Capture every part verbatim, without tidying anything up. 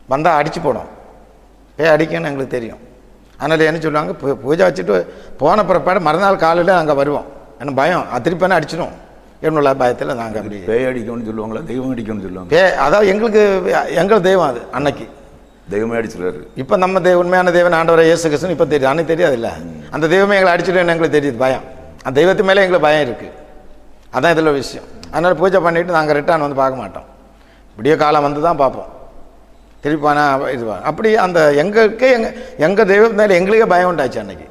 வந்தால் அடித்து போடும், பேய் அடிக்கணும்னு எங்களுக்கு தெரியும். அதனால் என்ன சொல்லுவாங்க, பூ பூஜை வச்சுட்டு போன பிறப்பாடு மறுநாள் காலையில் அங்கே வருவோம், எனக்கு பயம், அது திருப்பினா அடிச்சிடும் என்னுள்ள பயத்தில் நாங்கள் அப்படி. பேய் அடிக்கணும்னு சொல்லுவாங்களா, தெய்வம் அடிக்கணும்னு சொல்லுவாங்க? பே அதாவது எங்களுக்கு எங்கள் தெய்வம் அது அன்னைக்கு தெய்வமே அடிச்சிருக்காரு. இப்போ நம்ம தெய்வ உண்மையான தெய்வம் ஆண்டவரை இயேசு கிறிஸ்துன்னு இப்போ தெரியுது, அன்னைக்கு தெரியாது இல்லை. அந்த தெய்வமே எங்களை அடிச்சிடுன்னு எங்களுக்கு தெரியுது பயம், அந்த தெய்வத்து மேலே எங்களுக்கு பயம் இருக்குது. அதான் இதில் விஷயம். அதனால் பூஜை பண்ணிவிட்டு நாங்கள் ரிட்டர்ன் வந்து பார்க்க மாட்டோம், விடிய காலம் வந்து தான் பார்ப்போம். திருப்பானா இது அப்படி அந்த எங்களுக்கே எங்கள் எங்கள் தெய்வம் மேலே எங்களுக்கே பயம் உண்டாச்சு அன்னைக்கு.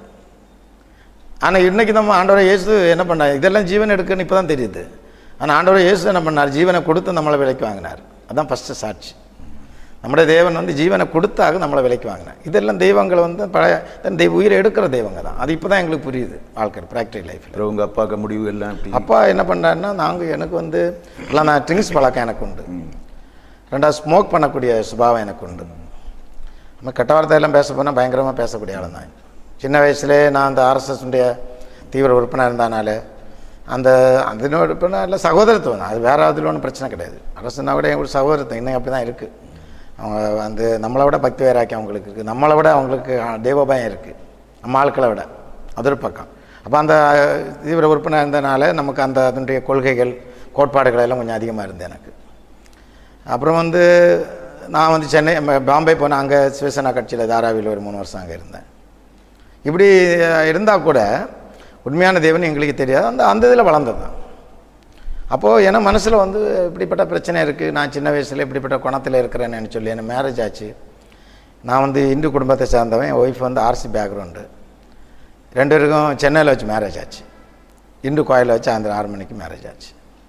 ஆனால் இன்றைக்கி நம்ம ஆண்டவரை இயேசு என்ன பண்ணார், இதெல்லாம் ஜீவன் எடுக்குன்னு இப்போ தான் தெரியுது. ஆனால் ஆண்டவரை இயேசு என்ன பண்ணார், ஜீவனை கொடுத்து நம்மளை விலைக்கு வாங்கினார். அதுதான் ஃபஸ்ட்டு சாட்சி. நம்முடைய தேவன் வந்து ஜீவனை கொடுத்தாக நம்மளை விலைக்கு வாங்கினார். இதெல்லாம் தெய்வங்களை வந்து பழைய தெய்வ உயிரை எடுக்கிற தெய்வங்க தான். அது இப்போ தான் எங்களுக்கு புரியுது வாழ்க்கை ப்ராக்டிகல் லைஃப்பில். உங்கள் அப்பாவுக்கு முடிவு எல்லாம் அப்பா என்ன பண்ணுறாருன்னா, நாங்கள் எனக்கு வந்து எல்லாம் நான் ட்ரிங்க்ஸ் பழக்கம் எனக்கு உண்டு, ரெண்டாவது ஸ்மோக் பண்ணக்கூடிய சுபாவம் எனக்கு உண்டு. நம்ம கெட்ட வார்த்தையெல்லாம் பேச போனால் பயங்கரமாக பேசக்கூடிய ஆள் தான். சின்ன வயசுலேயே நான் அந்த ஆர்எஸ்எஸ்னுடைய தீவிர உறுப்பினர் இருந்தனால அந்த அதனோட உறுப்பினர் இல்லை சகோதரத்துவம் தான், அது வேறு அதில் ஒன்றும் பிரச்சனை கிடையாது. அரசுனா விட எங்களுக்கு சகோதரத்துவம் இன்னும் அப்படி தான் இருக்குது. அவங்க வந்து நம்மளை விட பக்தி வேறாக்கி அவங்களுக்கு இருக்குது, நம்மளை விட அவங்களுக்கு தெய்வபயம் இருக்குது நம்ம ஆட்களை விட, அது ஒரு பக்கம். அப்போ அந்த தீவிர உறுப்பினர் இருந்தனால நமக்கு அந்த அதனுடைய கொள்கைகள் கோட்பாடுகள் எல்லாம் கொஞ்சம் அதிகமாக இருந்தது எனக்கு. அப்புறம் வந்து நான் வந்து சென்னை பாம்பே போனேன், அங்கே சிவசேனா கட்சியில் தாராவியில் ஒரு மூணு வருஷம் அங்கே இருந்தேன். இப்படி இருந்தால் கூட உண்மையான தேவன் எங்களுக்கு தெரியாது, அந்த அந்த இதில் வளர்ந்தது தான். அப்போது ஏன்னா மனசில் வந்து இப்படிப்பட்ட பிரச்சனை இருக்குது, நான் சின்ன வயசில் இப்படிப்பட்ட குணத்தில் இருக்கிறேன்னு சொல்லி எனக்கு மேரேஜ் ஆச்சு. நான் வந்து இந்து குடும்பத்தை சேர்ந்தவன், என் ஒய்ஃப் வந்து ஆர்சி பேக்ரவுண்டு, ரெண்டு பேருக்கும் சென்னையில் வச்சு மேரேஜ் ஆச்சு. இந்து கோயிலில் வச்சு சாயந்தரம் ஆறு மணிக்கு மேரேஜ் ஆச்சு.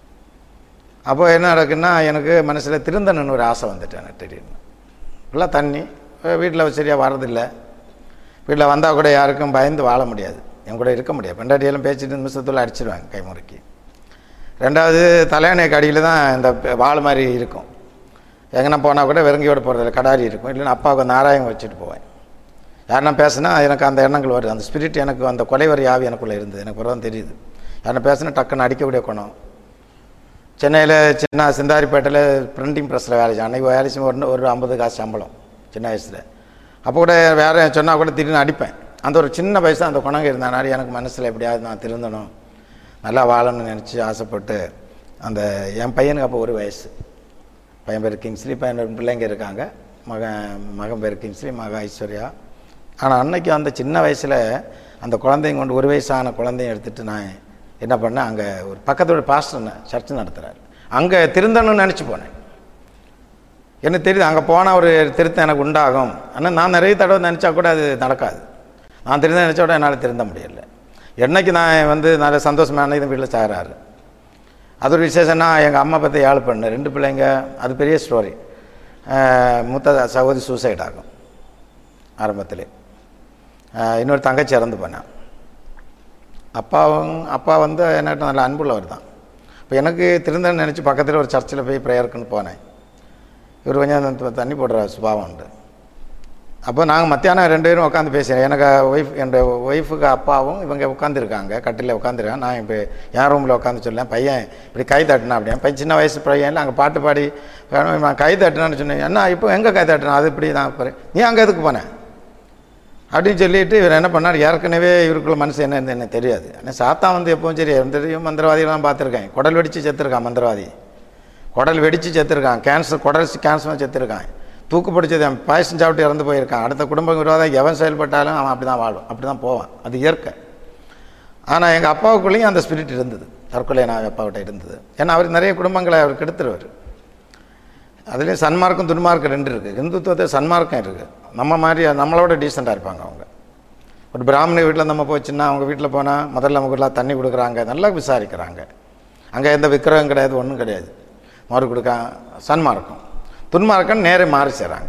அப்போது என்ன நடக்குன்னா, எனக்கு மனசில் திருந்தணுன்னு ஒரு ஆசை வந்துட்டு எனக்கு திடீர்னு. ஃபுல்லாக தண்ணி, வீட்டில் சரியாக வர்றதில்லை, வீட்டில் வந்தால் கூட யாருக்கும் பயந்து வாழ முடியாது, என் கூட இருக்க முடியாது. பெண்டாட்டியெல்லாம் பேசிட்டு நிமிஷத்தில் அடிச்சிடுவாங்க கைமுறைக்கு. ரெண்டாவது தலையணைக்கு அடியில் தான் இந்த வாள் மாதிரி இருக்கும், எங்கன்னா போனால் கூட வெறுங்கியோடு போகிறதில்ல, கடாரி இருக்கும். இல்லைன்னா அப்பாவுக்கு நாராயம் வச்சுட்டு போவேன். யாருன்னா பேசுனா எனக்கு அந்த எண்ணங்கள் வருது, அந்த ஸ்பிரிட் எனக்கு அந்த கொலைவரி ஆவி எனக்குள்ளே இருந்தது, எனக்கு ஒரு தான் தெரியுது. யாருன்னா பேசுனா டக்குன்னு அடிக்கக்கூடிய குணம். சென்னையில் சின்ன சிந்தாரிப்பேட்டையில் பிரிண்டிங் ப்ரெஸ்ஸில் வேலை செய்யும், அன்றைக்கி வேலை செய்யும் ஒரு ஒரு ஐம்பது காசு சம்பளம் சின்ன வயசில். அப்போ கூட வேறு சொன்னால் கூட திடீர்னு அடிப்பேன். அந்த ஒரு சின்ன வயசு அந்த குணங்க இருந்தனால எனக்கு மனசில் எப்படியாவது நான் திருந்தணும், நல்லா வாழணும்னு நினச்சி ஆசைப்பட்டு அந்த என் பையனுக்கு அப்போ ஒரு வயசு, பையன் பேர் கிங்ஸ்லி, பையன் பிள்ளைங்க இருக்காங்க, மகன் மகன் பேர் கிங்ஸ்லி, மகன் ஐஸ்வர்யா. ஆனால் அன்னைக்கு அந்த சின்ன வயசில் அந்த குழந்தைங்க கொண்டு ஒரு வயசான குழந்தையும் எடுத்துகிட்டு நான் என்ன பண்ணேன், அங்கே ஒரு பக்கத்தோட பாஸ்டர் சர்ச்சு நடத்துகிறார், அங்கே திருந்தணும்னு நினச்சி போனேன். எனக்கு தெரியுது அங்கே போனால் ஒரு திருத்தம் எனக்கு உண்டாகும். ஆனால் நான் நிறைய தடவை நினச்சா கூட அது நடக்காது. நான் திருந்த நினச்சா கூட என்னால் திருந்த முடியலை. என்னைக்கு நான் வந்து நல்ல சந்தோஷமான இது வீட்டில் சாகிறாரு. அது ஒரு விசேஷம்னா எங்கள் அம்மா பற்றி ஏழு பண்ணு ரெண்டு பிள்ளைங்க, அது பெரிய ஸ்டோரி. மூத்த சகோதரி சூசைட் ஆகும் ஆரம்பத்தில், இன்னொரு தங்கச்சி இறந்து போனேன். அப்பாவும் அப்பா வந்து என்கிட்ட நல்ல அன்புள்ளவர் தான். இப்போ எனக்கு திருந்தன்னு நினச்சி பக்கத்தில் ஒரு சர்ச்சில் போய் ப்ரேயருக்குன்னு போனேன். இவர் கொஞ்சம் தண்ணி போடுற சுபாவம் உண்டு. அப்போ நாங்கள் மத்தியானம் ரெண்டு பேரும் உட்காந்து பேசுகிறேன். எனக்கு ஒய்ஃப் என் ஒய்ஃபுக்கு அப்பாவும் இவங்க உட்காந்துருக்காங்க, கட்டில் உட்காந்துருக்காங்க. நான் இப்போ என் ரூமில் உட்காந்து சொல்லேன், பையன் இப்படி கை தட்டினா அப்படியே, பையன் சின்ன வயசு பையன் அங்கே பாட்டு பாடி நான் கை தட்டினான்னு சொன்னேன். என்ன இப்போ எங்கே கை தட்டினா, அது இப்படி தான் போகிறேன், நீ அங்கே எதுக்கு போனேன் அப்படின்னு சொல்லிட்டு இவர் என்ன பண்ணார், ஏற்கனவே இவருக்குள்ள மனசு என்ன இருந்து என்ன தெரியாது. ஆனால் சாத்தா வந்து எப்பவும் சரி தெரியும், மந்திரவாதிகளாம் பார்த்துருக்கேன். குடல் வெடித்து செத்துருக்கான் மந்திரவாதி, குடல் வெடித்து செத்துருக்கான், கேன்சர் குடல் கேன்சர் செத்துருக்கான், தூக்கு பிடிச்சது பாயசம் சாப்பிட்டு இறந்து போயிருக்கான். அடுத்த குடும்பம் விரோதம் எவன் செயல்பட்டாலும் அவன் அப்படி தான் வாழும், அப்படி தான் போவான், அது இயற்கை. ஆனால் எங்கள் அப்பாவுக்குள்ளேயும் அந்த ஸ்பிரிட் இருந்தது, தற்கொலை நான் அப்பாவிட்ட இருந்தது. ஏன்னா அவர் நிறைய குடும்பங்களை அவர் கெடுத்துருவார். அதுலேயும் சன்மார்க்கம் துன்மார்க்கம் ரெண்டு இருக்குது. இந்துத்துவத்தை சன்மார்க்கம் இருக்குது, நம்ம மாதிரி நம்மளோட டீசெண்டாக இருப்பாங்க அவங்க. ஒரு பிராமண வீட்டில் நம்ம போச்சுன்னா அவங்க வீட்டில் போனால் முதல்ல நமக்குலாம் தண்ணி கொடுக்குறாங்க, நல்லா விசாரிக்கிறாங்க. அங்கே எந்த விக்கிரகம் கிடையாது, ஒன்றும் கிடையாது, மறு கொடுக்க சன்மார்க்கம். துன்மார்க்கம் நேரே மாறி செய்கிறாங்க,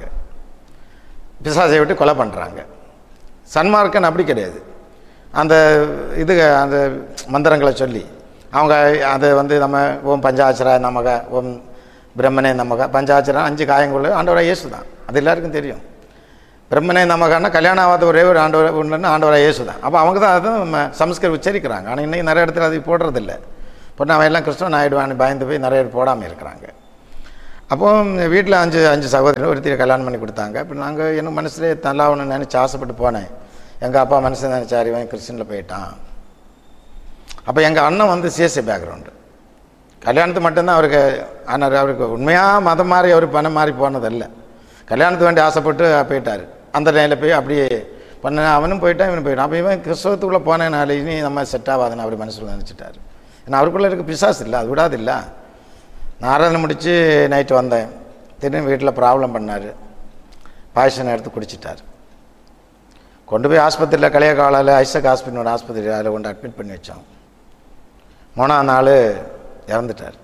பிசாசை விட்டு கொலை பண்ணுறாங்க. சன்மார்க்கன் அப்படி கிடையாது, அந்த இது அந்த மந்திரங்களை சொல்லி அவங்க அதை வந்து நம்ம ஓம் பஞ்சாட்சரா நமக, ஓம் பிரம்மனே நமக. பஞ்சாட்சரம் அஞ்சு காயங்குள்ள ஆண்டவராக இயேசு தான், அது எல்லாருக்கும் தெரியும். பிரம்மனே நமகான்னா கல்யாணம் ஆகாத ஒரே ஒரு ஆண்டவர் ஒன்றுன்னு ஆண்டவராக இயேசு தான். அப்போ அவங்க தான் அதை நம்ம சமஸ்கிருதம் உச்சரிக்கிறாங்க. ஆனால் இன்றைக்கி நிறைய இடத்துல அது போடுறதில்லை. இப்போ அவன் எல்லாம் கிறிஸ்தவன் ஆகிடுவான்னு பயந்து போய் நிறைய பேர் போடாமல் இருக்கிறாங்க. அப்போ வீட்டில் அஞ்சு அஞ்சு சகோதரர்கள் ஒருத்தர் கல்யாணம் பண்ணி கொடுத்தாங்க. இப்போ நாங்கள் எனக்கு மனசுலேயே நல்லா ஒன்று நினச்சி ஆசைப்பட்டு போனேன். எங்கள் அப்பா மனசு நினச்சார் இவன் கிறிஸ்டினில் போயிட்டான். அப்போ எங்கள் அண்ணன் வந்து சிஎஸ்சி பேக்ரவுண்டு, கல்யாணத்து மட்டும்தான் அவருக்கு. ஆனால் அவருக்கு உண்மையாக மதம் மாறி அவர் பணம் மாறி போனதில்லை. கல்யாணத்து வேண்டி ஆசைப்பட்டு போயிட்டார். அந்த நிலையில் போய் அப்படியே பண்ண அவனும் போயிட்டான் இவனும் போயிட்டான். அப்போ இவன் கிறிஸ்தவத்துக்குள்ளே போனேனால இனி நம்ம செட் ஆகாதுன்னு அவர் மனசில் நினச்சிட்டார். ஏன்னா அவருக்குள்ளே இருக்க பிசாசு இல்லை, அது விடாது இல்லை. நான் ஆராதனை முடித்து நைட்டு வந்தேன். திடீர்னு வீட்டில் ப்ராப்ளம் பண்ணார். பாய்சன் எடுத்து குடிச்சிட்டார். கொண்டு போய் ஆஸ்பத்திரியில் கலைய காலையில் ஐசக் ஹாஸ்பிட்டலோட ஆஸ்பத்திரி அதில் கொண்டு அட்மிட் பண்ணி வச்சோம். மூணாம் நாள் இறந்துட்டார்.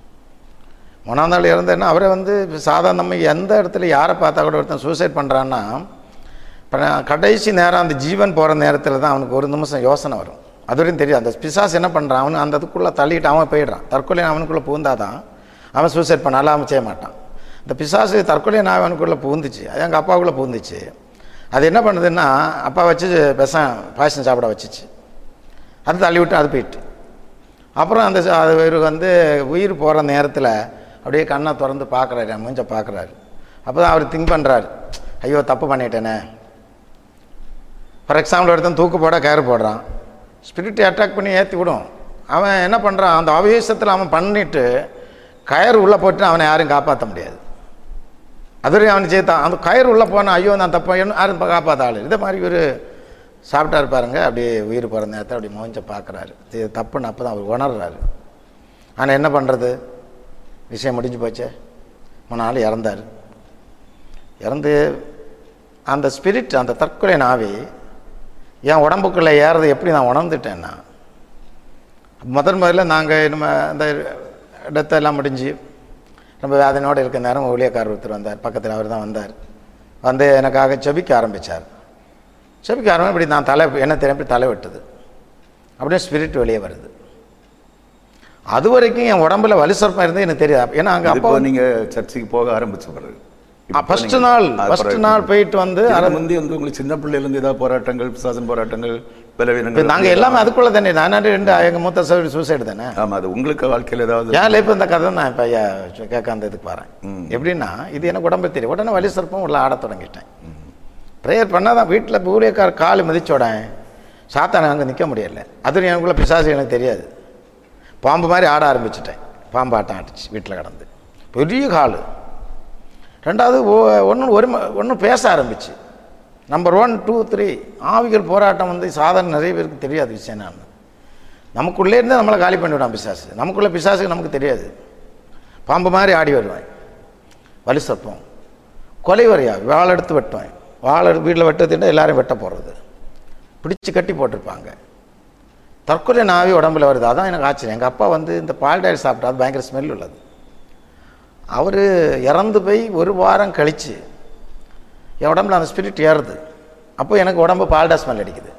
மூணாம் நாள் இறந்தேன்னா அவரை வந்து சாதாரண நம்ம எந்த இடத்துல யாரை பார்த்தா கூட ஒருத்தன் சூசைட் பண்ணுறான்னா இப்போ கடைசி நேரம் அந்த ஜீவன் போகிற நேரத்தில் தான் அவனுக்கு ஒரு நிமிஷம் யோசனை வரும். அது வரையும் தெரியும் அந்த பிசாசு என்ன பண்ணுறான். அவனு அந்த இதுக்குள்ளே தள்ளிட்டு அவன் போயிடுறான். தற்கொலை அவனுக்குள்ளே பூந்தாதான் அவன் சூசைட் பண்ணாலும் அவன் செய்ய மாட்டான். இந்த பிசாசு தற்கொலை நான் அவனுக்குள்ளே பூந்துச்சு, அது எங்கள் அப்பாவுக்குள்ளே பூந்துச்சு. அது என்ன பண்ணுதுன்னா அப்பா வச்சு பெசம் பாய்சன் சாப்பிட வச்சிச்சு. அது தள்ளி விட்டு அது போயிட்டு அப்புறம் அந்த அது இவருக்கு வந்து உயிர் போகிற நேரத்தில் அப்படியே கண்ணை திறந்து பார்க்குறாரு, மூஞ்ச பார்க்குறாரு. அப்போ தான் அவர் திங்க் பண்ணுறாரு, ஐயோ தப்பு பண்ணிட்டேனே. ஃபார் எக்ஸாம்பிள் ஒருத்தன் தூக்கு போட கயிறு போடுறான், ஸ்பிரிட்டை அட்டாக் பண்ணி ஏற்றி விடும். அவன் என்ன பண்ணுறான், அந்த ஆவேசத்தில் அவன் பண்ணிவிட்டு கயிறு உள்ளே போட்டு அவனை யாரும் காப்பாற்ற முடியாது. அதுவரையும் அவனை சேர்த்தான். அந்த கயிறு உள்ளே போனால் ஐயோ நான் தப்பா யாரும் காப்பாற்ற ஆள். இதே மாதிரி ஒரு சாப்பிட்டா இருப்பாருங்க. அப்படியே உயிர் போகிற நேரத்தில் அப்படி மோஞ்ச பார்க்குறாரு. இது தப்புன்னு அப்போ தான் அவர் உணர்றாரு. ஆனால் என்ன பண்ணுறது, விஷயம் முடிஞ்சு போச்சே. மூணு நாள் இறந்தார். இறந்து அந்த ஸ்பிரிட் அந்த தற்கொலை நாவி என் உடம்புக்குள்ளே ஏறது எப்படி நான் உணர்ந்துட்டேன்னா, முதன் முதல்ல நாங்கள் நம்ம அந்த இடத்தெல்லாம் முடிஞ்சு நம்ம வேதனையோடு இருக்க நேரம் ஊழியக்காரர் ஒருத்தர் வந்தார். பக்கத்தில் அவர் தான் வந்தார். வந்து எனக்காக செபிக்க ஆரம்பித்தார். செபிக்க ஆரம்பி இப்படி நான் தலை என்ன திரும்பி தலை வெட்டுது. அப்படியே ஸ்பிரிட் வெளியே வருது. அது வரைக்கும் என் உடம்புல வலி சொற்பம் இருந்து எனக்கு தெரியாது. ஏன்னா அங்கே அப்போ நீங்கள் சர்ச்சுக்கு போக ஆரம்பிச்ச பிறகு ஃபர்ஸ்ட் நாள் ஃபர்ஸ்ட் நாள் போயிட்டு வந்து வந்து வந்து உங்களுக்கு சின்ன பிள்ளையிலேருந்து ஏதாவது போராட்டங்கள் பிசாசன் போராட்டங்கள் பலவீனங்கள் நாங்கள் எல்லாமே அதுக்குள்ளே தானே. நான் ரெண்டு எங்கள் மூத்த சகோதரி சூசைடு தானே. ஆமாம், அது உங்களுக்கு வாழ்க்கையில் ஏதாவது ஏன் இப்போ இந்த கதை நான் இப்போ ஐயா கேட்க அந்த இதுக்கு வரேன். எப்படின்னா இது எனக்கு உடம்பு தெரியும். உடனே வலி சொற்பம் உள்ள ஆட தொடங்கிட்டேன். ப்ரேயர் பண்ணால் தான் வீட்டில் ஊழியக்கார கால் மிதிச்சோடேன் சாத்தான அங்கே நிற்க முடியலை. அது எனக்குள்ள பிசாசு எனக்கு தெரியாது. பாம்பு மாதிரி ஆட ஆரம்பிச்சிட்டேன். பாம்பு ஆட்டம் ஆட்டுச்சு வீட்டில் கிடந்து. பெரிய கால். ரெண்டாவது ஒன்று ஒரு ஒன்று பேச ஆரம்பிச்சு. நம்பர் ஒன் டூ த்ரீ ஆவிகள் போராட்டம் வந்து சாதாரண நிறைய பேருக்கு தெரியாது விஷயம். நான் நமக்குள்ளே இருந்து நம்மளை காலி பண்ணிவிடான் பிசாசு. நமக்குள்ளே பிசாசுக்கு நமக்கு தெரியாது. பாம்பு மாதிரி ஆடி வருவேன். வலி சொற்பம் கொலை வரையா வாழை எடுத்து வெட்டுவேன். வாழை வீட்டில் வெட்டத்துட்டு எல்லாரும் வெட்ட போடுறது, பிடிச்சி கட்டி போட்டிருப்பாங்க. தற்கொலை நாவி உடம்புல வருது. அதான் எனக்கு ஆச்சரியம். எங்கள் அப்பா வந்து இந்த பால் டயர் சாப்பிட்டா அது பயங்கர ஸ்மெல் உள்ளது. அவர் இறந்து போய் ஒரு வாரம் கழித்து என் உடம்புல அந்த ஸ்பிரிட் ஏறுது. அப்போ எனக்கு உடம்பு பால்டா ஸ்மெல் அடிக்குது.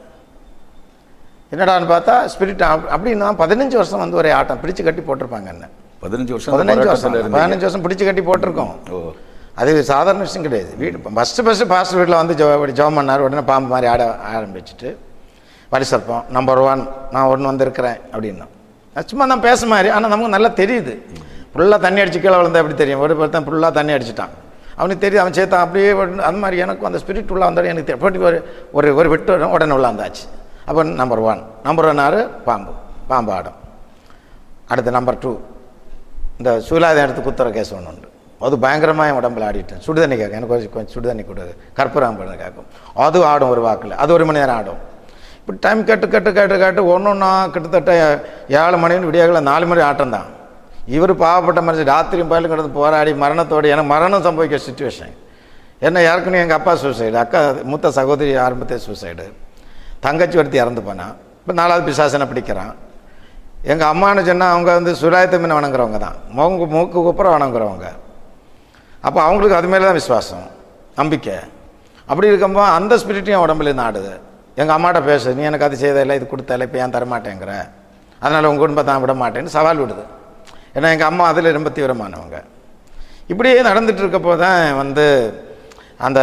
என்னடான்னு பார்த்தா ஸ்பிரிட் அப்படின்னு தான் பதினஞ்சு வருஷம் வந்து ஒரே ஆட்டம் பிடிச்சி கட்டி போட்டிருப்பாங்க. என்ன பதினஞ்சு வருஷம் பதினஞ்சு வருஷம் பதினஞ்சு வருஷம் பிடிச்சி கட்டி போட்டிருக்கோம். அது சாதாரண விஷயம் கிடையாது. வீடு ஃபஸ்ட்டு ஃபஸ்ட்டு பாஸ்டர் வீட்டில் வந்து ஜோ ஜோம் பண்ணார். உடனே பாம்பு மாதிரி ஆட ஆரம்பிச்சுட்டு வலி சொற்பம் நம்பர் ஒன் நான் ஒன்று வந்திருக்கிறேன் அப்படின்னா சும்மா நான் பேச மாதிரி. ஆனால் நமக்கு நல்லா தெரியுது. ஃபுல்லாக தண்ணி அடிச்சு கீழே விழுந்தா எப்படி தெரியும். ஒரு ஒருத்தன் ஃபுல்லாக தண்ணி அடிச்சுட்டான். அவனுக்கு தெரியுது. அவன் சேர்த்தான் அப்படியே அந்த மாதிரி எனக்கும் அந்த ஸ்பிரிட் உள்ள வந்தாலும் எனக்கு தெரியும். ஒரு ஒரு ஒரு விட்டு வரும் உடனே உள்ள வந்தாச்சு. அப்போ நம்பர் ஒன் நம்பர் ஒன் ஆறு பாம்பு பாம்பு ஆடும். அடுத்து நம்பர் டூ இந்த சூலாயுதம் எடுத்து குத்துற கேஸ் ஒன்று உண்டு. அது பயங்கரமாக என் உடம்புல ஆடிட்டேன். சுடுதண்ணி கேட்கும். எனக்கு கொஞ்சம் கொஞ்சம் சுடுதண்ணி கொடு கற்பூரம் பண்ண கேட்கும். அது ஆடும் ஒரு வாக்கில். அது ஒரு மணி நேரம் ஆடும். இப்படி டைம் கட்டு கட்டு கட்டு கட்டு ஒன்று ஒன்றா கிட்டத்தட்ட ஏழு மணின்னு விடியாவில் நாலு மணி ஆட்டம் தான். இவர் பாவப்பட்ட மனுஷன் ராத்திரியும் பயிலும் கிடந்து போராடி மரணத்தோடு எனக்கு மரணம் சம்பவிக்கிற சுச்சுவேஷன். என்ன யாருக்குன்னு எங்கள் அப்பா சூசைடு, அக்கா மூத்த சகோதரி ஆரம்பத்தே சூசைடு, தங்கச்சி ஒருத்தி இறந்து போனான். இப்போ நாலாவது பிசாசனை பிடிக்கிறான். எங்கள் அம்மானு சொன்னால் அவங்க வந்து சுராயத்தை மீன் வணங்குறவங்க தான். மூக்கு மூக்கு குப்புறம் வணங்குறவங்க. அப்போ அவங்களுக்கு அது மேலே தான் விசுவாசம் நம்பிக்கை. அப்படி இருக்கும்போது அந்த ஸ்பிரிட்டையும் உடம்புலேருந்து ஆடுது. எங்கள் அம்மாட்ட பேசு, நீ எனக்கு அது செய்ததில்லை இது கொடுத்தல இப்போ ஏன் தரமாட்டேங்கிற, அதனால் உங்கள் குடும்பத்தை தான் விட மாட்டேன்னு சவால் விடுது. ஏன்னா எங்கள் அம்மா அதில் ரொம்ப தீவிரமானவங்க. இப்படியே நடந்துட்டு இருக்கப்போ தான் வந்து அந்த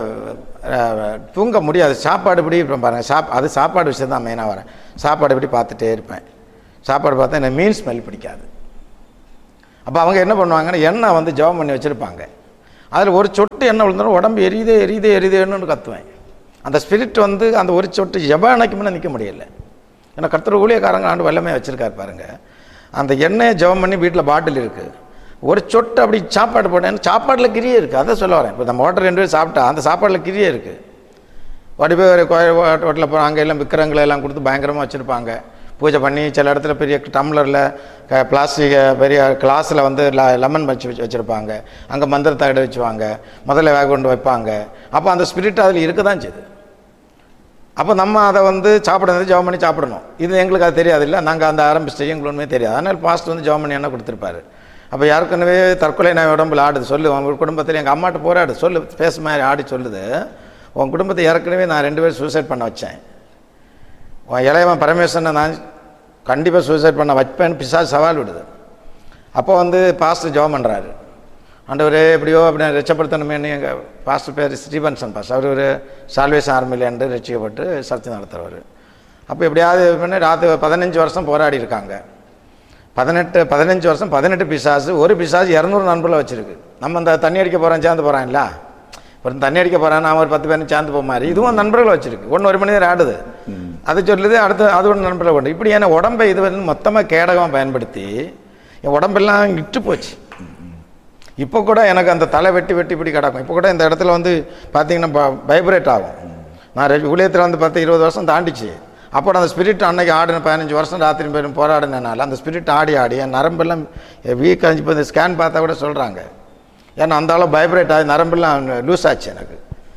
தூங்க முடியாது. சாப்பாடு இப்படி இருப்பேன் பாருங்கள். சாப் அது சாப்பாடு விஷயம் தான் மெயினாக வரேன். சாப்பாடு இப்படி பார்த்துட்டே இருப்பேன். சாப்பாடு பார்த்தா எனக்கு மீன் ஸ்மெல் பிடிக்காது. அப்போ அவங்க என்ன பண்ணுவாங்கன்னா எண்ணெய் வந்து ஜெபம் பண்ணி வச்சுருப்பாங்க. அதில் ஒரு சொட்டு எண்ணெய் விழுந்தாலும் உடம்பு எரியுதே எரியுதே எரியுதேன்னு கத்துவேன். அந்த ஸ்பிரிட் வந்து அந்த ஒரு சொட்டு ஜெப எண்ணெய்க்கு முன்னே நிற்க முடியல. ஏன்னா கர்த்தர் ஊழியக்காரங்க ஆண்டு வல்லமே வச்சுருக்காரு பாருங்கள். அந்த எண்ணெயை ஜெபம் பண்ணி வீட்டில் பாட்டில் இருக்குது, ஒரு சொட்டு அப்படி சாப்பாடு போட்டேன், சாப்பாட்டில் கிரியே இருக்குது. அதை சொல்ல வரேன். இப்போ நம்ம ஹோட்டல் ரெண்டு பேர் சாப்பிட்டா அந்த சாப்பாட்டில் கிரியே இருக்குது. வடி போய் ஒரு கோயில் ஹோட்டலில் போய் அங்கே எல்லாம் விற்கிறவங்களை எல்லாம் கொடுத்து பயங்கரமாக வச்சுருப்பாங்க. பூஜை பண்ணி சில இடத்துல பெரிய டம்ளரில் க பிளாஸ்டிக் பெரிய கிளாஸில் வந்து ல லெமன் வச்சு வச்சுருப்பாங்க. அங்கே மந்திரத்தை எடு வச்சுவாங்க, முதல்ல வேக கொண்டு வைப்பாங்க. அப்போ அந்த ஸ்பிரிட் அதில் இருக்க தான் செய்யுது. அப்போ நம்ம அதை வந்து சாப்பிட்றது ஜெபம் பண்ணி சாப்பிடணும். இது எங்களுக்கு அது தெரியாது இல்லை, நாங்கள் அந்த ஆரம்பிச்சு எங்களுக்கு ஒன்றுமே தெரியாது. அதனால் பாஸ்ட் வந்து ஜெபம் பண்ணி என்ன கொடுத்துருப்பாரு. அப்போ யாருக்குனவே தற்கொலை நான் உடம்புல ஆடுது சொல்லு, உங்கள் குடும்பத்தில் எங்கள் அம்மாட்ட போராடு சொல்லு, பேச மாதிரி ஆடி சொல்லுது. உன் குடும்பத்தை ஏற்கனவே நான் ரெண்டு பேரும் சூசைட் பண்ண வச்சேன். உன் இளையவன் பரமேஸ்வரனை நான் கண்டிப்பாக சூசைட் பண்ண வைப்பேன்னு பிசாசு சவால் விடுது. அப்போ வந்து பாஸ்டர் ஜெபம் பண்ணுறாரு, ஆண்டவரே எப்படியோ அப்படின்னு ரட்சப்படுத்தணுமேனு. எங்கள் பாஸ்டர் பேர் ஸ்டீபன்சன் பாஸ்டர், அவர் ஒரு சால்வேஷன் ஆர்மிலேருந்து ரட்சிக்கப்பட்டு சர்ச்சை நடத்துகிறவர். அப்போ எப்படியாவது பண்ணி ராத்திரி பதினஞ்சு வருஷம் போராடி இருக்காங்க. பதினெட்டு பதினஞ்சு வருஷம் பதினெட்டு பிசாசு, ஒரு பிசாசு இரநூறு நண்பர்களை வச்சுருக்கு. நம்ம இந்த தண்ணி அடிக்க போகிறோம் சேர்ந்து போகிறான்ல, ஒரு தண்ணி அடிக்க போகிறான் நான் ஒரு பத்து பேரும் சேர்ந்து போக மாதிரி இதுவும் நண்பர்களை வச்சுருக்கு. ஒன்று ஒரு மணி நேரம் ஆடுது, அது சொல்லுது, அடுத்து அது ஒன்று நண்பர்களை கொண்டு இப்படி என்ன உடம்பை இது வந்து மொத்தமாக கேடகமாக பயன்படுத்தி என் உடம்பெல்லாம் இட்டு போச்சு. இப்போ கூட எனக்கு அந்த தலை வெட்டி வெட்டி இப்படி கிடக்கும். இப்போ கூட இந்த இடத்துல வந்து பார்த்தீங்கன்னா வைப்ரேட் ஆகும். நான் ஊழியத்தில் வந்து பார்த்து இருபது வருஷம் தாண்டிச்சு. அப்போ அந்த ஸ்பிரிட் அன்னைக்கு ஆடின பதினஞ்சு வருஷம் ராத்திரி பேரும் போராடினால அந்த ஸ்பிரிட் ஆடி ஆடி என் நரம்பெல்லாம் வீக் ஆச்சு. இப்போ இந்த ஸ்கேன் பார்த்தா கூட சொல்கிறாங்க, ஏன்னா அந்த அளவு வைப்ரேட் ஆகி நரம்பெல்லாம் லூஸ் ஆச்சு. எனக்கு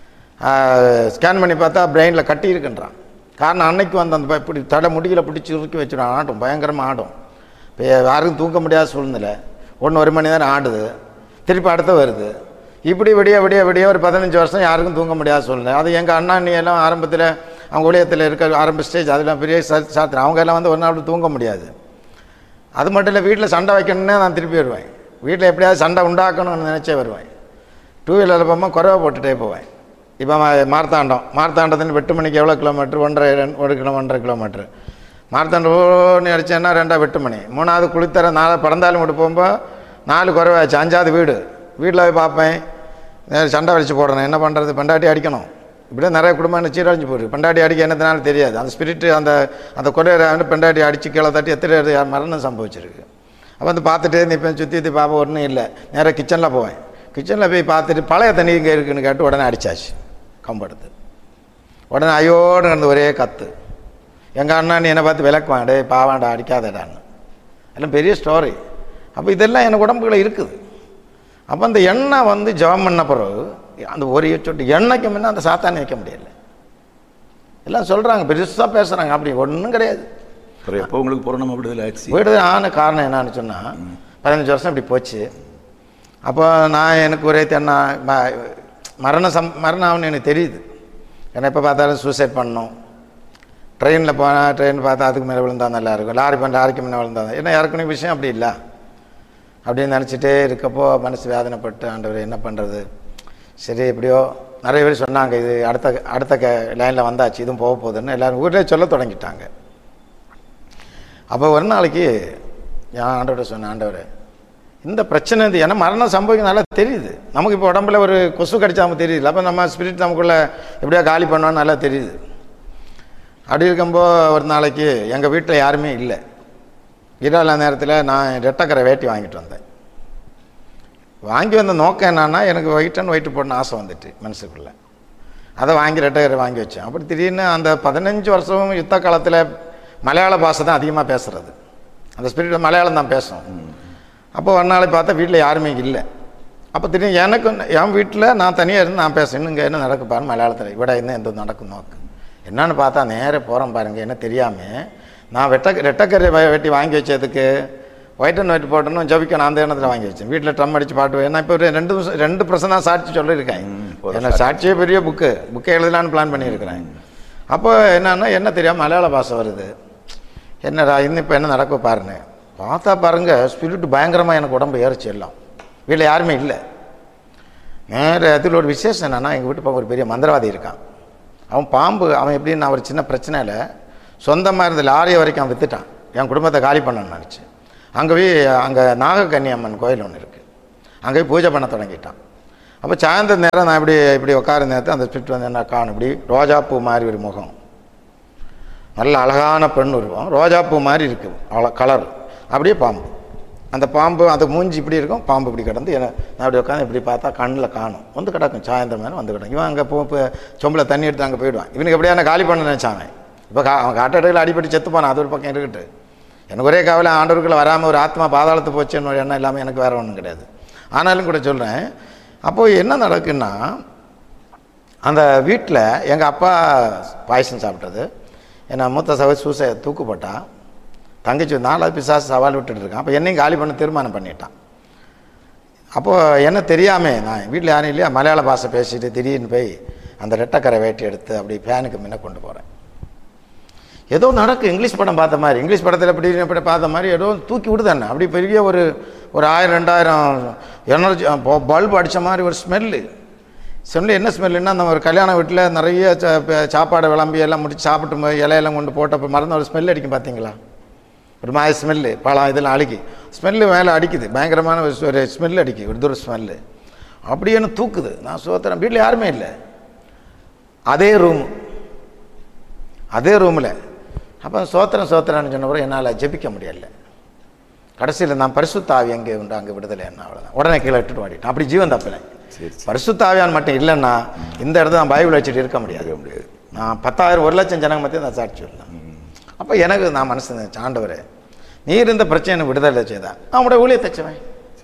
ஸ்கேன் பண்ணி பார்த்தா பிரெயினில் கட்டி இருக்குன்றான். காரணம் அன்னைக்கு வந்து அந்த இப்படி தலை முடிகளை பிடிச்சி உருக்கி வச்சுடும், ஆட்டும் பயங்கரமாக ஆடும். இப்போ யாருக்கும் தூங்க முடியாத சூழ்நிலை, ஒன்று ஒரு மணி நேரம் ஆடுது, திருப்பி அடுத்த வருது. இப்படி விடிய விடிய விடிய ஒரு பதினஞ்சு வருஷம் யாருக்கும் தூங்க முடியாத சூழ்நிலை. அது எங்கள் அண்ணா நீ எல்லாம் ஆரம்பத்தில் அவங்க ஊழியத்தில் இருக்க ஆரம்ப ஸ்டேஜ் அதெல்லாம் பெரிய சாத்திரம். அவங்க எல்லாம் வந்து ஒரு நாள் தூங்க முடியாது. அது மட்டும் இல்லை, வீட்டில் சண்டை வைக்கணுன்னே நான் திருப்பி வருவேன். வீட்டில் எப்படியாவது சண்டை உண்டாக்கணும்னு நினச்சே வருவேன். டூ வீலரில் போகும்போது குறைவை போட்டுகிட்டே போவேன். இப்போ மார்த்தாண்டம் மார்த்தாண்டத்துன்னு வெட்டு மணிக்கு எவ்வளோ கிலோமீட்ரு, ஒன்றரை ஒரு கிலோ ஒன்றரை கிலோமீட்ரு மார்த்தாண்டம் ஓன்னு அடித்தேன்னா ரெண்டா வெட்டு மணி. மூணாவது குளித்தர நாலு பறந்தாலும் விட்டு போகும்போது நாலு குறைவாச்சு, அஞ்சாவது வீடு. வீட்டில் போய் பார்ப்பேன், சண்டை வலிச்சு போடணும், என்ன பண்ணுறது, பெண்டாட்டி அடிக்கணும். இப்படியே நிறைய குடும்பம் என்ன சீரழிஞ்சு போயிருக்கு. பெண்டாட்டி அடிக்க என்னதுனாலும் தெரியாது. அந்த ஸ்பிரிட்டு அந்த அந்த கொலையை வந்து பெண்டாட்டி அடித்து கீழே தட்டி எத்தனை மரணம் சம்பவிச்சிருக்கு. அப்போ வந்து பார்த்துட்டே நிற்பேன், சுற்றி சுற்றி பார்ப்பேன், ஒன்றும் இல்லை. நேராக கிச்சனில் போவேன். கிச்சனில் போய் பார்த்துட்டு பழைய தண்ணி இங்கே இருக்குதுன்னு கேட்டு உடனே அடித்தாச்சு கம்பெடுத்து. உடனே ஐயோடு நடந்த ஒரே கத்து. எங்கள் அண்ணா நீ என்னை பார்த்து விளக்குவான், டே பாவாண்டா அடிக்காதடான்னு. எல்லாம் பெரிய ஸ்டோரி. அப்போ இதெல்லாம் எனக்கு உடம்புகளை இருக்குது. அப்போ அந்த எண்ணெய் வந்து ஜெபம் பண்ண பிறகு அந்த ஒரு சொட்டு எண்ணெய்க்கு முன்னே அந்த சாத்தானே வைக்க முடியல. எல்லாம் சொல்கிறாங்க, பெருசாக பேசுகிறாங்க, அப்படி ஒன்றும் கிடையாது. எப்போ உங்களுக்கு பூரணமாக விடுதலை ஆச்சு? விடுதலை ஆன காரணம் என்னன்னு சொன்னால் பதினஞ்சு வருஷம் இப்படி போச்சு. அப்போ நான் எனக்கு ஒரே தென்னா மரண சம் மரணம் ஆகுன்னு எனக்கு தெரியுது. ஏன்னா எப்போ பார்த்தாலும் சூசைட் பண்ணணும். ட்ரெயினில் போனால் ட்ரெயின் பார்த்தா அதுக்கு மேலே விழுந்தால் நல்லா இருக்கும், லாரி பண்ண லாரிக்கு முன்னே விழுந்தாங்க. ஏன்னா யாருக்குமே விஷயம் அப்படி இல்லை. அப்படின்னு நினச்சிட்டே இருக்கப்போ மனசு வேதனைப்பட்டு ஆண்டவர் என்ன பண்ணுறது, சரி எப்படியோ நிறைய பேர் சொன்னாங்க இது அடுத்த அடுத்த க லைனில் வந்தாச்சு, இதுவும் போக போகுதுன்னு எல்லோரும் ஊரிலே சொல்ல தொடங்கிட்டாங்க. அப்போ ஒரு நாளைக்கு என் ஆண்டவரை சொன்னேன், ஆண்டவர் இந்த பிரச்சனை இது, ஏன்னா மரணம் சம்பவிக்க நல்லா தெரியுது நமக்கு. இப்போ உடம்புல ஒரு கொசு கடிச்சா நமக்கு தெரியுது, அப்போ நம்ம ஸ்பிரிட் நமக்குள்ளே எப்படியோ காலி பண்ணோன்னு நல்லா தெரியுது. அப்படி இருக்கும்போது ஒரு நாளைக்கு எங்கள் வீட்டில் யாருமே இல்லை. இரவு நேரத்தில் நான் ரெட்டக்கரை வேட்டி வாங்கிட்டு வந்தேன். வாங்கி வந்த நோக்கம் என்னன்னா, எனக்கு ஒயிட் அண்ட் ஒயிட்டு போடணும்னு ஆசை வந்துட்டு மனசுக்குள்ளே. அதை வாங்கி ரெட்டக்கரை வாங்கி வச்சேன். அப்படி திடீர்னு அந்த பதினஞ்சு வருஷமும் யுத்த காலத்தில் மலையாள பாஷை தான் அதிகமாக பேசுகிறது. அந்த ஸ்பிரிட் மலையாளம் தான் பேசும். அப்போ ஒரு நாளைக்கு பார்த்தா வீட்டில் யாருமே இல்லை. அப்போ திடீர்னு எனக்கு என் வீட்டில் நான் தனியாக இருந்து நான் பேசுகிறேன், இங்கே என்ன நடக்கு பாருங்க மலையாளத்தில், இவிட இன்னும் எந்த நடக்கும் நோக்கு என்னன்னு பார்த்தா நேராக போகிறேன் பாருங்கள். என்ன தெரியாமல் நான் வெட்ட ரெட்டக்கரை வெட்டி வாங்கி வச்சதுக்கு ஒயிட் அண்ட் ஒயிட் போட்டணும் ஜபிக்கணும் அந்த எண்ணத்தில் வாங்கி வச்சேன். வீட்டில் ட்ரம் அடித்து பாட்டு. ஏன்னா இப்போ ஒரு ரெண்டு ரெண்டு பர்சன்ட் தான் சாட்சி சொல்லியிருக்கேன். ஏன்னா சாட்சியே பெரிய புக்கு புக்கை எழுதலான்னு பிளான் பண்ணியிருக்கிறேன். அப்போ என்னன்னா என்ன தெரியாமல் மலையாள பாஷை வருது. என்னடா இன்னும் இப்போ என்ன நடக்க பாருன்னு பார்த்தா பாருங்கள், ஸ்பிரிட் பயங்கரமாக எனக்கு உடம்பு ஏறிச்சு. எல்லாம் வீட்டில் யாருமே இல்லை. நேர அதில் ஒரு விசேஷம் என்னென்னா, எங்கள் வீட்டு பக்கம் ஒரு பெரிய மந்திரவாதி இருக்கான். அவன் பாம்பு அவன் எப்படின்னு நான் ஒரு சின்ன பிரச்சனையில் சொந்தமாக இருந்த லாரியை வரைக்கும் அவன் விற்றுட்டான். என் குடும்பத்தை காலி பண்ணணும்னு நினச்சி அங்கே போய் அங்கே நாகக்கன்னி அம்மன் கோயில் ஒன்று இருக்குது, அங்கே போய் பூஜை பண்ண தொடங்கிட்டான். அப்போ சாயந்தர நேரம் நான் இப்படி இப்படி உட்கார நேரத்தில் அந்த ஸ்பிரிட் வந்து என்ன காணும், இப்படி ரோஜாப்பூ மாதிரி ஒரு முகம், நல்ல அழகான பெண் உருவம், ரோஜாப்பூ மாதிரி இருக்குது அவ்வளோ கலர், அப்படியே பாம்பு. அந்த பாம்பு அந்த மூஞ்சி இப்படி இருக்கும், பாம்பு இப்படி கிடந்து என்ன நான் அப்படி உட்காந்து இப்படி பார்த்தா கண்ணில் காணும், வந்து கிடக்கும். சாயந்தரம் நேரம் வந்து கிடக்கும். இவன் அங்கே போ சொம்பில் தண்ணி எடுத்து அங்கே போயிடுவான். இவனுக்கு எப்படியா நான் காலி பண்ண நினச்சாங்க. இப்போ கா அவன் காட்டடையில் அடிப்பட்டு செத்து போனான். அது ஒரு பக்கம் இருக்கட்டு. எனக்கு ஒரே காவலை ஆண்டவர்களை வராமல் ஒரு ஆத்மா பாதாளத்து போச்சுன்னு ஒரு எண்ணம் இல்லாமல் எனக்கு வேறு ஒன்றும் கிடையாது. ஆனாலும் கூட சொல்கிறேன், அப்போது என்ன நடக்குன்னா, அந்த வீட்டில் எங்கள் அப்பா பாயசம் சாப்பிட்டது, என்னை மூத்த சகோதரி சூசை தூக்குப்பட்டா, தங்கச்சி நாலாவது பிசாசு சவால் விட்டுட்டு இருக்கான். அப்போ என்னையும் காலி பண்ண தீர்மானம் பண்ணிட்டான். அப்போது என்ன தெரியாமல் நான் வீட்டில் யாரும் இல்லையா, மலையாள பாஷை பேசிட்டு திடீர்னு போய் அந்த ரெட்டைக்கரை வேட்டி எடுத்து அப்படி ஃபேனுக்கு முன்ன கொண்டு போகிறேன். ஏதோ நடக்கு, இங்கிலீஷ் படம் பார்த்த மாதிரி, இங்கிலீஷ் படத்தில் இப்படி இப்படி பார்த்த மாதிரி ஏதோ தூக்கி விடுதானே, அப்படி பெரிய ஒரு ஒரு ஆயிரம் ரெண்டாயிரம் எனர்ஜி பல்பு அடித்த மாதிரி ஒரு ஸ்மெல்லு. ஸ்மெல்லு என்ன ஸ்மெல்லுன்னா, அந்த ஒரு கல்யாண வீட்டில் நிறைய சாப்பாடை விளம்பி எல்லாம் முடிச்சு சாப்பிட்டு போய் இலையெல்லாம் கொண்டு போட்டப்போ மறந்து ஒரு ஸ்மெல் அடிக்கும் பார்த்தீங்களா, ஒரு மாதிரி ஸ்மெல்லு, பழம் இதெல்லாம் அடிக்கி ஸ்மெல்லு மேலே அடிக்குது, பயங்கரமான ஒரு ஸ்மெல் அடிக்குது, ஒரு தூர ஸ்மெல்லு. அப்படியே தூக்குது. நான் சோத்துறேன், வீட்டில் யாருமே இல்லை, அதே ரூமு அதே ரூமில். அப்போ சோத்திரம் சோத்திரன்னு சொன்ன பிறகு என்னால் ஜெபிக்க முடியல. கடைசியில் நான் பரிசுத்த ஆவி எங்கே உண்டு அங்கே விடுதலை என்ன, அவ்வளோதான். உடனே கீழே விட்டுட்டு வாடிட்டேன். அப்படி ஜீவன் தப்பினேன். பரிசுத்த ஆவியான் மட்டும் இல்லைன்னா இந்த இடத்துல நான் பைபிள் வச்சுட்டு இருக்க முடியாது முடியாது நான் பத்தாயிரம் ஒரு லட்சம் ஜனங்க மத்தியும் நான் சாட்சி சொல்லலாம். அப்போ எனக்கு நான் மனசு நினைச்சேன், ஆண்டவரே நீர் இந்த பிரச்சனை விடுதலை செய்தான் அவனுடைய ஊழியத்தை தச்சுவேன்.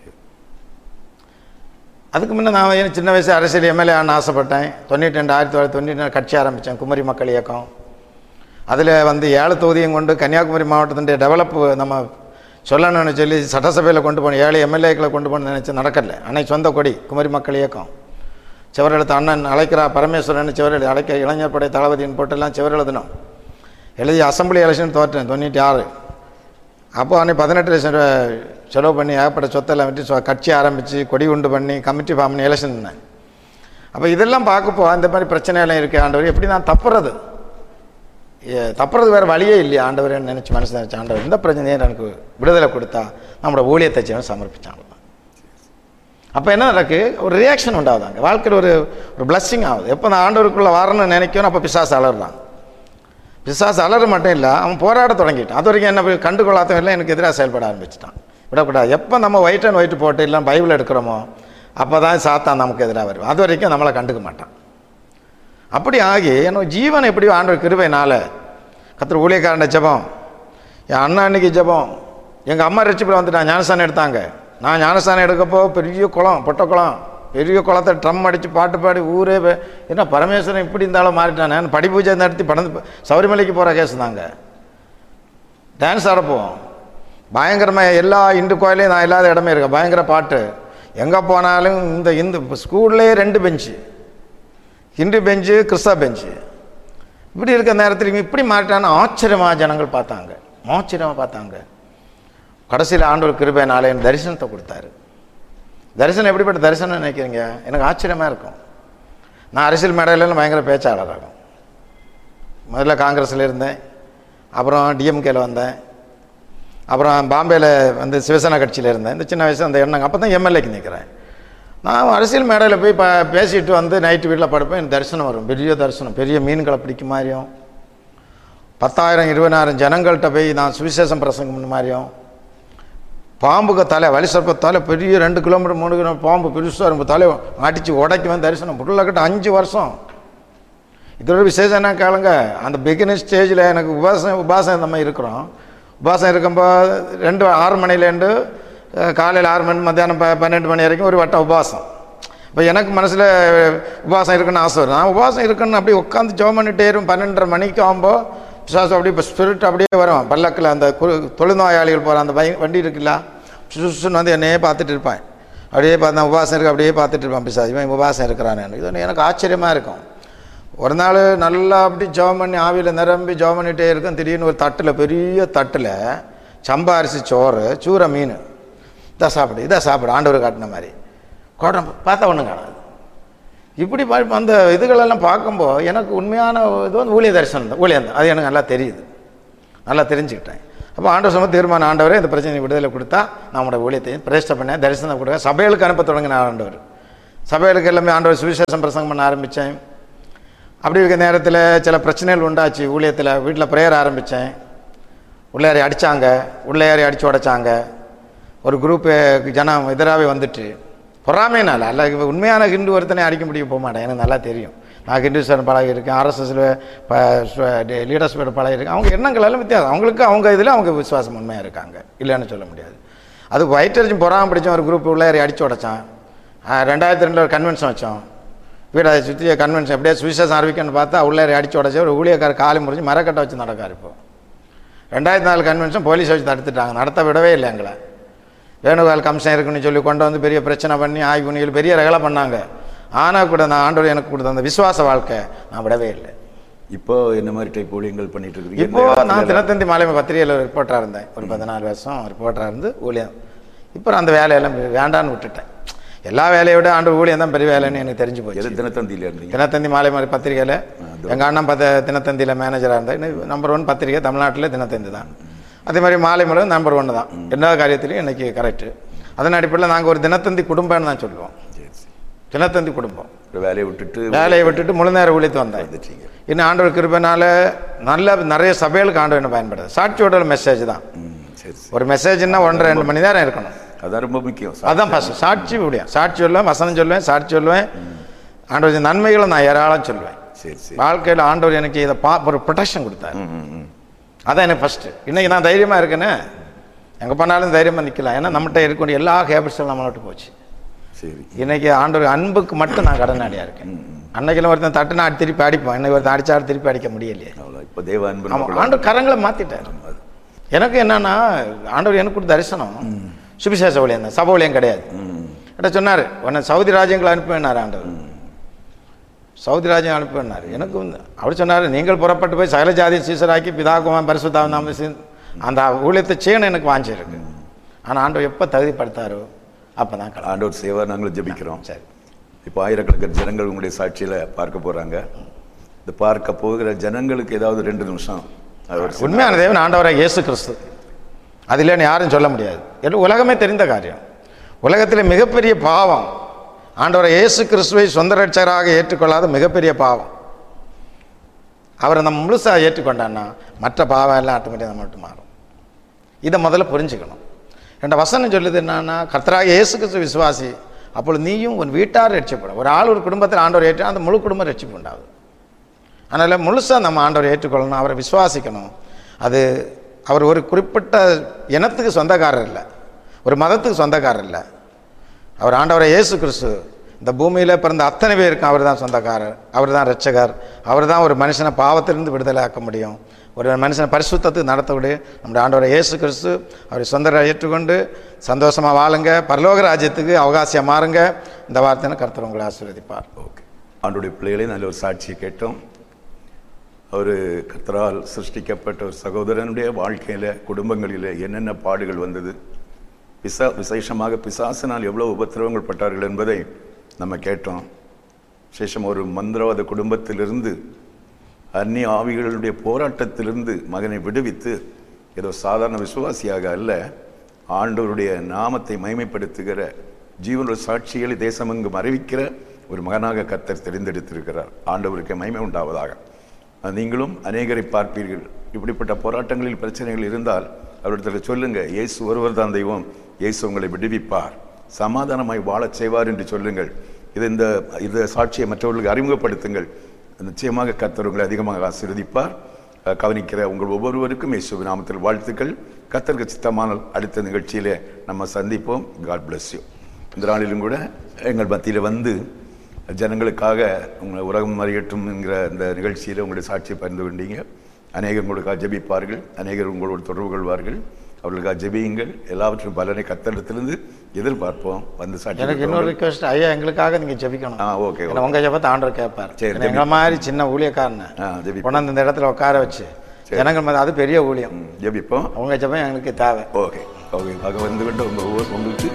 அதுக்கு முன்னே நான் சின்ன வயசு அரசியல் எம்எல்ஏ ஆன ஆசைப்பட்டேன். தொண்ணூற்றி ரெண்டு ஆயிரத்தி தொள்ளாயிரத்தி தொண்ணூற்றி ரெண்டு கட்சி ஆரம்பித்தேன், குமரி மக்கள் இயக்கம். அதில் வந்து ஏழு தொகுதியும் கொண்டு கன்னியாகுமரி மாவட்டத்தினுடைய டெவலப்பு நம்ம சொல்லணும்னு சொல்லி சட்டசபையில் கொண்டு போன ஏழு எம்எல்ஏக்களை கொண்டு போன நினச்சி நடக்கல. அன்னைக்கு சொந்த கொடி குமரி மக்கள் இயக்கம். செவரெழுத்து அண்ணன் அழைக்கிறா பரமேஸ்வரன் செவரெழு அழைக்க இளைஞர் படை தளபதியின் போட்டெல்லாம் செவரெழுதினோம். எழுதி அசம்பிளி எலெக்ஷன் தோற்றேன் தொண்ணூற்றி ஆறு. அப்போ அன்னைக்கு பதினெட்டு லட்சம் ரூபா செலவு பண்ணி ஏகப்பட்ட சொத்தெல்லாம் விட்டு கட்சி ஆரம்பித்து கொடி உண்டு பண்ணி கமிட்டி ஃபார்ம் பண்ணி எலெக்ஷன் பண்ணேன். அப்போ இதெல்லாம் பார்க்கப்போ இந்த மாதிரி பிரச்சனையெல்லாம் இருக்குது. ஆண்டவர் எப்படி நான் தப்புறது தப்புறது வேறு வழியே இல்லையா ஆண்டவரேன்னு நினச்சி மனசு நினச்சி ஆண்டவர் இந்த பிரச்சனையை எனக்கு விடுதலை கொடுத்தா நம்மளோட ஊழியத்தை செய்யணும் சமர்ப்பிச்சாங்க. அப்போ என்ன நடக்கு, ஒரு ரியாக்ஷன் உண்டாகுதாங்க வாழ்க்கையில், ஒரு ஒரு பிளஸ்ஸிங் ஆகுது. எப்போ நான் ஆண்டவருக்குள்ளே வரணும்னு நினைக்கணும், அப்போ பிசாசு அலறான். பிசாசு அலற மட்டும் இல்லை, அவன் போராட தொடங்கிட்டான். அது வரைக்கும் என்ன கண்டுகொள்ளாதவன் இல்லை, எனக்கு எதிராக செயல்பட ஆரம்பிச்சிட்டான். விடக்கூடாது. எப்போ நம்ம ஒயிட் அண்ட் ஒயிட் போட்டு இல்லை பைபிள் எடுக்கிறோமோ அப்போ தான் சாத்தான் நமக்கு எதிராக வரும். அது வரைக்கும் நம்மளை கண்டுக்க மாட்டான். அப்படி ஆகி என்னோட ஜீவன் எப்படியோ ஆண்டவர் கிருபையினால கர்த்தர் ஊழியக்காரண்ட ஜெபம், என் அண்ணா அன்னைக்கு ஜெபம், எங்கள் அம்மா ரட்சிப்பில் வந்து நான் ஞானஸ்தானம் எடுத்தாங்க. நான் ஞானஸ்தானம் எடுக்கப்போ பெரிய குளம், பொட்ட குளம், பெரிய குளத்தை ட்ரம் அடித்து பாட்டு பாடி ஊரே என்ன பரமேஸ்வரன் இப்படி இருந்தாலும் மாறிட்டானே. படி பூஜை நடத்தி படந்து சபரிமலைக்கு போகிற கேஸ் தாங்க. டான்ஸ் ஆடப்போம் பயங்கரமாக எல்லா இந்து கோயிலையும் நான் இல்லாத இடமே இருக்கேன். பயங்கர பாட்டு எங்கே போனாலும். இந்த இந்து ஸ்கூல்லே ரெண்டு பெஞ்சு, ஹிந்து பெஞ்சு கிறிஸ்தவ பெஞ்சு. இப்படி இருக்க நேரத்தில் இப்படி மாறிட்டான்னு ஆச்சரியமாக ஜனங்கள் பார்த்தாங்க, ஆச்சரியமாக பார்த்தாங்க. கடைசியில் ஆண்டவர் கிருபையினாலே எனக்கு தரிசனத்தை கொடுத்தாரு. தரிசனம் எப்படிப்பட்ட தரிசனம் நினைக்கிறீங்க? எனக்கு ஆச்சரியமாக இருக்கும். நான் அரசியல் மேடையிலலாம் பயங்கர பேச்சாளராகும். முதல்ல காங்கிரஸில் இருந்தேன், அப்புறம் டிஎம்கேல வந்தேன், அப்புறம் பாம்பேயில் வந்து சிவசேனா கட்சியில் இருந்தேன். இந்த சின்ன வயசு அந்த எண்ணங்க அப்போ தான் எம்எல்ஏக்கு நிற்கிறேன். நான் அரசியல் மேடையில் போய் ப பேசிட்டு வந்து நைட்டு வீட்டில் படுப்பேன். எனக்கு தரிசனம் வரும், பெரிய தரிசனம், பெரிய மீன்களை பிடிக்கும் மாதிரியும், பத்தாயிரம் இருபதாயிரம் ஜனங்கள்கிட்ட போய் நான் சுவிசேஷம் பிரசங்கம் பண்ண மாதிரியும், பாம்புக்கு தலை வலி சர்ப்பத்தால் பெரிய ரெண்டு கிலோமீட்டர் மூணு கிலோமீட்டர் பாம்பு பெருசாக இருக்கும், தலை அடித்து உடைக்குவேன். தரிசனம் புள்ளக்கிட்ட அஞ்சு வருஷம். இதோட விசேஷம் என்ன கேளுங்க, அந்த பிகினிங் ஸ்டேஜில் எனக்கு உபாசம் உபாசம் இந்த மாதிரி இருக்கிறோம். உபாசம் இருக்கும்போது ரெண்டு ஆறு மணிலேருந்து காலையில் ஆறு மணி மத்தியானம் ப பன்னெண்டு மணி வரைக்கும் ஒரு வட்டம் உபாசம். இப்போ எனக்கு மனசில் உபாசம் இருக்குன்னு ஆசை வரும். நான் உபாசம் இருக்குன்னு அப்படியே உட்காந்து ஜோம் பண்ணிட்டே இருக்கும். பன்னெண்டரை மணிக்கு ஆகும்போது பிசாசு அப்படியே இப்போ ஸ்பிரிட் அப்படியே வரும். பல்லக்கில் அந்த தொழுநோயாளிகள் போகிற அந்த பை வண்டி இருக்குல்ல, சுசுன்னு வந்து என்னையே பார்த்துட்டு இருப்பேன். அப்படியே பார்த்து உபாசம் இருக்கு, அப்படியே பார்த்துட்டு இருப்பான் பிசாசு. இவன் உபாசம் இருக்கிறானே, இது ஒன்று எனக்கு ஆச்சரியமாக இருக்கும். ஒரு நாள் நல்லா அப்படி ஜோம் பண்ணி ஆவியில் நிரம்பி ஜோம் பண்ணிகிட்டே இருக்கும். திடீர்னு ஒரு தட்டில், பெரிய தட்டில் சம்பா அரிசி சோறு, சூற மீன், இதை சாப்பிடு இதை சாப்பிடு ஆண்டவர் காட்டின மாதிரி கோட்டம் பார்த்தா ஒன்றும் காணாது. இப்படி அந்த இதுகளெல்லாம் பார்க்கும்போது எனக்கு உண்மையான இது வந்து ஊழிய தரிசனம் தான், ஊழியம் தான். அது எனக்கு நல்லா தெரியுது, நல்லா தெரிஞ்சுக்கிட்டேன். அப்போ ஆண்டவர் சொன்ன தீர்மானம், ஆண்டவரே இந்த பிரச்சனை விடுதலை கொடுத்தா நம்மளோட ஊழியத்தையும் பிரேஷ்ட பண்ண தரிசனம் கொடுக்க சபைகளுக்கு அனுப்ப தொடங்கின ஆண்டவர். சபைகளுக்கு எல்லாமே ஆண்டவர் சுவிசேஷம் பிரசங்கம் பண்ண ஆரம்பித்தேன். அப்படி இருக்க நேரத்தில் சில பிரச்சனைகள் உண்டாச்சு ஊழியத்தில். வீட்டில் ப்ரேயர் ஆரம்பித்தேன். உள்ளேறி அடித்தாங்க, உள்ளேறி அடித்து உடைச்சாங்க. ஒரு குரூப்பு ஜனம் எதிராகவே வந்துட்டு பொறாமைனால அல்ல, உண்மையான ஹிந்து ஒருத்தனை அடிக்க முடியும் போக மாட்டேன். எனக்கு நல்லா தெரியும். நான் ஹிந்துஸ்தான் பழகி இருக்கேன், ஆர்எஸ்எஸ்ல லீடர்ஷிப் பழகி இருக்கேன். அவங்க எண்ணங்கள் எல்லாம் வித்தியாசம். அவங்களுக்கு அவங்க இதில் அவங்க விசுவாசம் உண்மையாக இருக்காங்க, இல்லைன்னு சொல்ல முடியாது. அது வயிற்றறிச்சும் பொறாம பிடிச்சோம். ஒரு குரூப் உள்ளேறி அடித்து உடைச்சான். ரெண்டாயிரத்தி ரெண்டில் ஒரு கன்வென்ஷன் வச்சோம். வீடு அதை சுற்றி கன்வென்ஷன் எப்படியே சுவிசேஷம் அறிவிக்கணும்னு பார்த்தா உள்ளேறி அடித்து உடைச்சி ஒரு ஊழியக்கார காலி முறிஞ்சு மரக்கட்டை வச்சு நடக்கார். இப்போ ரெண்டாயிரத்தி நாலு கன்வென்ஷன் போலீஸ் வச்சு தடுத்துட்டாங்க, நடத்த விடவே இல்லை எங்களை. வேணுகால் கம்சன் இருக்குன்னு சொல்லி கொண்டு வந்து பெரிய பிரச்சனை பண்ணி ஆய்வு பண்ணி பெரிய ரகலை பண்ணாங்க. ஆனால் கூட நான் ஆண்டவர் எனக்கு கொடுத்த அந்த விசுவாச வாழ்க்கை நான் விடவே இல்லை. இப்போ என்ன மாதிரி டைப் ஊழியங்கள் பண்ணிட்டு இருக்கீங்க? இப்போ நான் தினத்தந்தி மாலை பத்திரிகையில் ரிப்போர்ட்டராக இருந்தேன். ஒரு பதினாலு வருஷம் ரிப்போர்ட்டராக இருந்து ஊழியம். இப்போ அந்த வேலையெல்லாம் வேண்டான்னு விட்டுட்டேன். எல்லா வேலையை விட ஆண்டவர் ஊழியம் தான் பெரிய வேலைன்னு எனக்கு தெரிஞ்சு போச்சு. தினத்தந்தியில் இருந்தீங்க? தினத்தந்தி மாலை மாதிரி பத்திரிகையில் எங்கள் அண்ணன் பத்த தினத்தந்தியில் மேனேஜராக இருந்தேன். நம்பர் ஒன் பத்திரிகை தமிழ்நாட்டில் தினத்தந்தி தான். அதே மாதிரி மாலை மலர் நம்பர் ஒன்று தான் எல்லா காரியத்திலையும் இன்றைக்கி கரெக்டு. அதன் அடிப்படையில் நாங்கள் ஒரு தினத்தந்தி குடும்பம்னு தான் சொல்லுவோம். தினத்தந்தி குடும்பம். வேலையை விட்டுட்டு வேலையை விட்டுட்டு முழு நேரம் உழைத்து வந்தேன். இன்னும் ஆண்டவர் கிருபைனால நல்ல நிறைய சபைகளுக்கு ஆண்டவர் என்ன பயன்படுது. சாட்சியோட மெசேஜ் தான். ஒரு மெசேஜ்னா ஒன்றரை ரெண்டு மணி நேரம் இருக்கணும். அதான் ரொம்ப முக்கியம். அதான் ஃபர்ஸ்ட் சாட்சி முடியும். சாட்சி சொல்லுவேன், வசனம் சொல்லுவேன், சாட்சி சொல்லுவேன். ஆண்டவர் நன்மைகளை நான் ஏராளம் சொல்லுவேன். சரி சரி. வாழ்க்கையில் ஆண்டவர் எனக்கு இதை பா ஒரு ப்ரொடெக்ஷன் கொடுத்தாரு. அதான் எனக்கு ஃபஸ்ட்டு. இன்றைக்கி நான் தைரியமாக இருக்கேன்னு எங்கே பண்ணாலும் தைரியமாக நிற்கலாம். ஏன்னா நம்மகிட்ட இருக்கக்கூடிய எல்லா ஹேபிட்ஸும் நம்மளை விட்டு போச்சு. சரி. இன்றைக்கி ஆண்டவர் அன்புக்கு மட்டும் நான் கடனாடியாக இருக்கேன். அன்னைக்கெல்லாம் ஒருத்தன் தட்டு நான் திருப்பி அடிப்போம், இன்னைக்கு ஒருத்தன் அடிச்சா திருப்பி அடிக்க முடியலையே. இப்போ தேவ அன்பு ஆண்டவர் கரங்களை மாற்றிட்டார். எனக்கு என்னன்னா ஆண்டவர் எனக்கு கொடுத்த தரிசனம் சுவிசேஷ ஊழியம் தான், சபை ஊழியம் கிடையாது. கிட்ட சொன்னார், உன்னை சவுதி ராஜ்யங்களை அனுப்புவேன்னார் ஆண்டவர். சவுதி ராஜ்யம் அனுப்புவேன்னார். எனக்கு வந்து அவர் சொன்னார், நீங்கள் புறப்பட்டு போய் சகல ஜாதி சீசராக்கி பிதாகுமான் பரிசுத்தாவும் நாம அந்த ஊழியத்தை செய்யணும் எனக்கு வாஞ்சிருக்கு. ஆனால் ஆண்டவர் எப்போ தகுதிப்படுத்தாரோ அப்போ தான் ஆண்டவர் சேவை நாங்களும் ஜெபிக்கிறோம். சரி. இப்போ ஆயிரக்கணக்கான ஜனங்கள் உங்களுடைய சாட்சியில் பார்க்க போகிறாங்க. இந்த பார்க்க போகிற ஜனங்களுக்கு ஏதாவது ரெண்டு நிமிஷம் உண்மையான தேவன் ஆண்டவராக இயேசு கிறிஸ்து, அது இல்லைன்னு யாரும் சொல்ல முடியாது. எல்லாம் உலகமே தெரிந்த காரியம். உலகத்தில் மிகப்பெரிய பாவம் ஆண்டவரை இயேசு கிறிஸ்துவை சொந்த ரட்சகராக ஏற்றுக்கொள்ளாத மிகப்பெரிய பாவம். அவரை நம்ம முழுசாக ஏற்றுக்கொண்டான்னா மற்ற பாவம் எல்லாம் ஆட்டோமேட்டிக்காக நம்ம மட்டும் மாறும். இதை முதல்ல புரிஞ்சுக்கணும். ரெண்டு வசனம் சொல்லுது என்னன்னா, கர்த்தராக இயேசு கிறிஸ்து விசுவாசி, அப்பொழுது நீயும் உன் வீட்டார் ரட்சிப்படும். ஒரு ஆள் ஒரு குடும்பத்தில் ஆண்டவர் ஏற்று அந்த முழு குடும்பம் ரட்சிப்பு உண்டாகுது. அதனால் முழுசாக நம்ம ஆண்டவரை ஏற்றுக்கொள்ளணும், அவரை விசுவாசிக்கணும். அது அவர் ஒரு குறிப்பிட்ட இனத்துக்கு சொந்தக்காரர் இல்லை, ஒரு மதத்துக்கு சொந்தக்காரர் இல்லை. அவர் ஆண்டவரை இயேசு கிறிஸ்து இந்த பூமியில் பிறந்த அத்தனை பேருக்கும் அவர் தான் சொந்தக்காரர், அவர் தான் ரட்சகர். அவர் தான் ஒரு மனுஷனை பாவத்திலிருந்து விடுதலை ஆக்க முடியும், ஒரு மனுஷனை பரிசுத்தத்துக்கு நடத்தக்கூடிய நம்முடைய ஆண்டவரை இயேசு கிறிஸ்து. அவரை சொந்த ஏற்றுக்கொண்டு சந்தோஷமாக வாழுங்க, பரலோக ராஜ்யத்துக்கு அவகாசியம் மாறுங்க. இந்த வார்த்தையை கர்த்தர் உங்களை ஆசீர்வதிப்பார். ஓகே. ஆண்டோடைய பிள்ளைகளே நல்ல ஒரு சாட்சியை கேட்டோம். ஒரு கர்த்தரால் சிருஷ்டிக்கப்பட்ட ஒரு சகோதரனுடைய வாழ்க்கையில் குடும்பங்களில் என்னென்ன பாடுகள் வந்தது, பிசா விசேஷமாக பிசாசினால் எவ்வளோ உபத்திரவங்கள் பட்டார்கள் என்பதை நம்ம கேட்டோம். விசேஷம் ஒரு மந்திரவாத குடும்பத்திலிருந்து அந்நிய ஆவிகளுடைய போராட்டத்திலிருந்து மகனை விடுவித்து ஏதோ சாதாரண விசுவாசியாக அல்ல, ஆண்டவருடைய நாமத்தை மகிமைப்படுத்துகிற ஜீவனுடைய சாட்சிகளை தேசமெங்கும் அறிவிக்கிற ஒரு மகனாக கர்த்தர் தெரிந்தெடுத்திருக்கிறார். ஆண்டவருக்கு மகிமை உண்டாவதாக. நீங்களும் அநேகரை பார்ப்பீர்கள். இப்படிப்பட்ட போராட்டங்களில் பிரச்சனைகள் இருந்தால் அவரிடத்தில் சொல்லுங்க, இயேசு ஒருவர் தான் தெய்வம், இயேசு உங்களை விடுவிப்பார், சமாதானமாய் வாழச் செய்வார் என்று சொல்லுங்கள். இது இந்த இந்த சாட்சியை மற்றவர்களுக்கு அறிமுகப்படுத்துங்கள். நிச்சயமாக கர்த்தர் உங்களை அதிகமாக ஆசீர்வதிப்பார். கவனிக்கிற உங்கள் ஒவ்வொருவருக்கும் இயேசு நாமத்தில் வாழ்த்துக்கள். கர்த்தருக்கு சித்தமான அடுத்த நிகழ்ச்சியிலே நம்ம சந்திப்போம். God bless you. இந்த நாளிலும் கூட எங்கள் மத்தியில் வந்து ஜனங்களுக்காக உங்களை உலகம் அறியட்டும் என்கிற இந்த நிகழ்ச்சியில் உங்களுடைய சாட்சியை பகிர்ந்து கொண்டீங்க. அநேகர் உங்களுக்காக ஜெபிப்பார்கள், அநேகர் உங்களோடு தொடர்பு கொள்வார்கள். அவர்களுக்காக ஜெபியுங்கள். எல்லாவற்றும் பலனை கர்த்தரிடத்திலிருந்து எதிர்பார்ப்போம். வந்து சாட்சி. எனக்கு இன்னொரு ரிக்வெஸ்ட், ஐயா எங்களுக்காக நீங்கள் ஜெபிக்கணும். ஆ ஓகே. உங்கள் ஜெபத்தை ஆண்டவர் கேட்பார். சரி, எங்களை மாதிரி சின்ன ஊழியக்காரனை கொண்டாந்து இந்த இடத்துல உட்கார வச்சு ஜனங்கள் மாதிரி, அது பெரிய ஊழியம். ஜெபிப்போம். உங்கள் ஜெபம் எங்களுக்கு தேவை. Okay okay. ஆக வந்து கொண்டு உங்கள் உங்களுக்கு